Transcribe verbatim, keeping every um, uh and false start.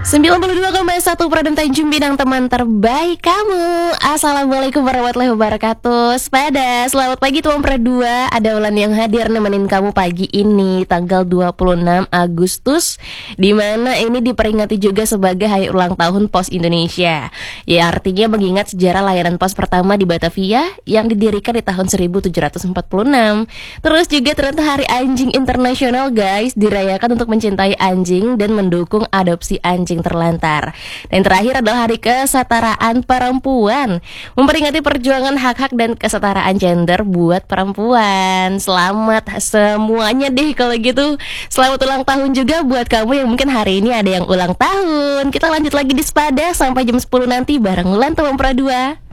sembilan puluh dua koma satu Pradam Tanjung Pinang, teman terbaik kamu. Assalamualaikum warahmatullahi wabarakatuh. Sepeda, selamat pagi tuan Pra dua. Ada Ulan yang hadir nemenin kamu pagi ini, tanggal dua puluh enam Agustus, dimana ini diperingati juga sebagai hari ulang tahun Pos Indonesia. Ya, artinya mengingat sejarah layanan pos pertama di Batavia yang didirikan di tahun seribu tujuh ratus empat puluh enam. Terus juga ternyata Hari Anjing Internasional, guys, dirayakan untuk mencintai anjing dan mendukung adopsi anjing terlantar. Dan terakhir adalah Hari Kesetaraan Perempuan, memperingati perjuangan hak-hak dan kesetaraan gender buat perempuan. Selamat semuanya deh kalau gitu. Selamat ulang tahun juga buat kamu yang mungkin hari ini ada yang ulang tahun. Kita lanjut lagi di Sepada sampai jam sepuluh nanti bareng Ulan Teman Pra dua.